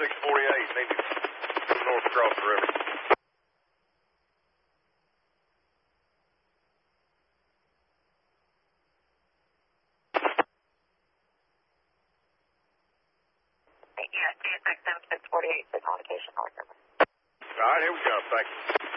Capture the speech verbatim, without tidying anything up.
six forty-eight, need to go north across the river. Yeah, two six seven six forty-eight, six on occasion, north river. All right, here we go. Thank you.